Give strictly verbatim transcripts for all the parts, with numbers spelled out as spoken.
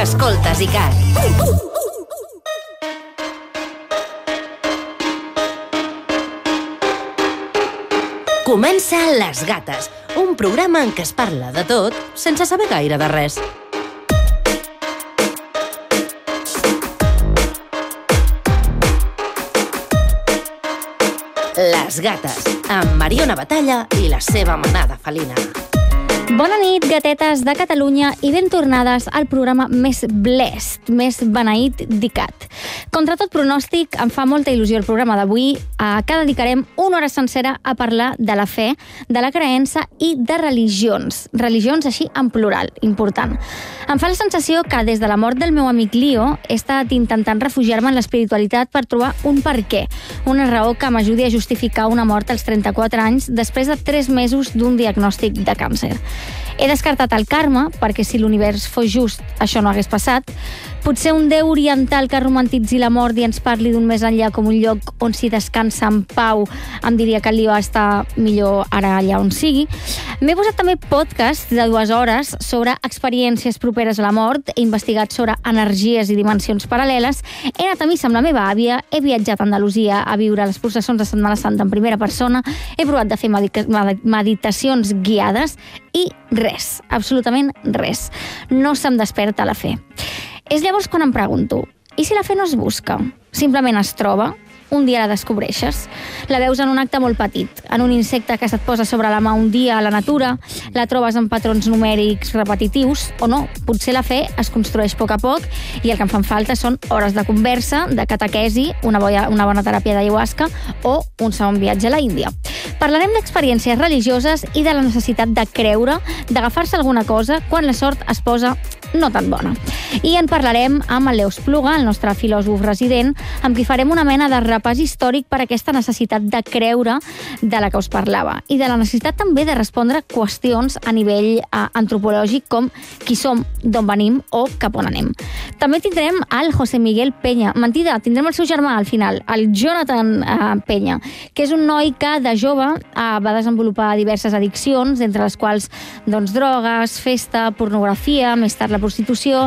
Escoltes i cat. Comença Les Gates, un programa en què es parla de tot sense saber gaire de res. Les Gates, amb Mariona Batalla i la seva manada felina. Bona nit, gatetes de Catalunya, i ben tornades al programa més blest, més beneït d'ICAT. Contra tot pronòstic, em fa molta il·lusió el programa d'avui, a què dedicarem una hora sencera a parlar de la fe, de la creença i de religions. Religions així en plural, important. Em fa la sensació que des de la mort del meu amic Leo he estat intentant refugiar-me en l'espiritualitat per trobar un per què, una raó que m'ajudi a justificar una mort als trenta-quatre anys després de tres mesos d'un diagnòstic de càncer. He descartat el karma, perquè si l'univers fos just, això no hagués passat. Potser un déu oriental que romantitzi la mort i ens parli d'un més enllà com un lloc on s'hi descansa en pau, em diria que el Leo està millor ara allà on sigui. M'he posat també podcasts de dues hores sobre experiències properes a la mort, he investigat sobre energies i dimensions paral·leles, he anat a missa amb la meva àvia, he viatjat a Andalusia a viure les processons de Setmana Santa en primera persona, he provat de fer meditacions guiades i res, absolutament res. No se'm desperta la fe. És llavors quan em pregunto, i si la fe no es busca? Simplement es troba? Un dia la descobreixes? La veus en un acte molt petit, en un insecte que se't posa sobre la mà un dia a la natura, la trobes en patrons numèrics repetitius, o no, potser la fe es construeix a poc a poc i el que em fan falta són hores de conversa, de catequesi, una bona, una bona teràpia d'ayahuasca o un segon viatge a la Índia. Parlarem d'experiències religioses i de la necessitat de creure, d'agafar-se alguna cosa quan la sort es posa no tan bona. I en parlarem amb el Leo Espluga, el nostre filòsof resident, amb qui farem una mena de repàs històric per aquesta necessitat de creure de la que us parlava i de la necessitat també de respondre qüestions a nivell eh, antropològic com qui som, d'on venim o cap on anem. També tindrem el José Miguel Peña. Mentida, tindrem el seu germà al final, el Jonathan eh, Peña, que és un noi que de jove eh, va desenvolupar diverses addiccions, entre les quals doncs, drogues, festa, pornografia, més tard la prostitució,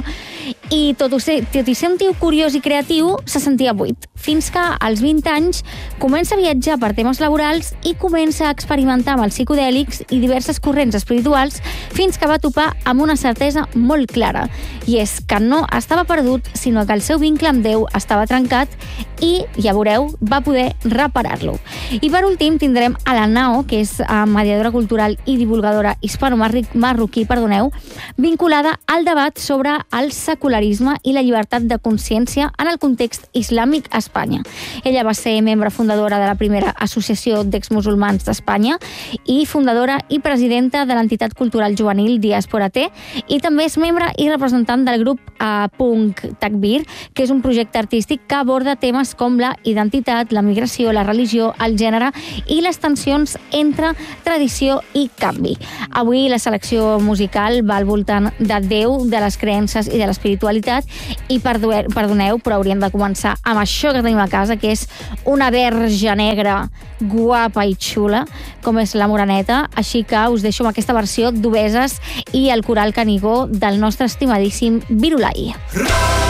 i tot, ser, tot i ser un tio curiós i creatiu, se sentia buit, fins que als vint anys comença a viatjar per temes laborals i comença a experimentar amb els psicodèlics i diverses corrents espirituals fins que va topar amb una certesa molt clara, i és que no estava perdut, sinó que el seu vincle amb Déu estava trencat i, ja veureu, va poder reparar-lo. I per últim tindrem a la Nao, que és mediadora cultural i divulgadora hispano-marroquí, perdoneu, vinculada al debat sobre el secularisme i la llibertat de consciència en el context islàmic a Espanya. Ella va ser membre fundadora de la primera associació d'exmusulmans d'Espanya i fundadora i presidenta de l'entitat cultural juvenil Diàspora T, i també és membre i representant del grup eh, Punk Takbir, que és un projecte artístic que aborda temes com la identitat, la migració, la religió, el gènere i les tensions entre tradició i canvi. Avui la selecció musical va al voltant de Déu, de les creences i de l'espiritualitat, i perdoneu, però hauríem de començar amb això que tenim a casa, que és una verge negra guapa i xula, com és la Moreneta, així que us deixo amb aquesta versió d'Obeses i el coral Canigó del nostre estimadíssim Virulai.